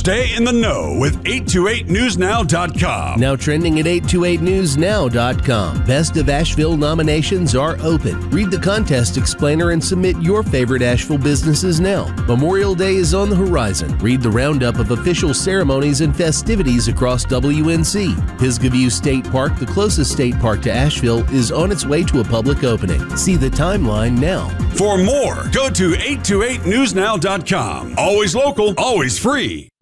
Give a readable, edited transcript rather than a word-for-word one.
Stay in the know with 828newsnow.com. Now trending at 828newsnow.com. Best of Asheville nominations are open. Read the contest explainer and submit your favorite Asheville businesses now. Memorial Day is on the horizon. Read the roundup of official ceremonies and festivities across WNC. Pisgah View State Park, the closest state park to Asheville, is on its way to a public opening. See the timeline now. For more, go to 828newsnow.com. Always local, always free.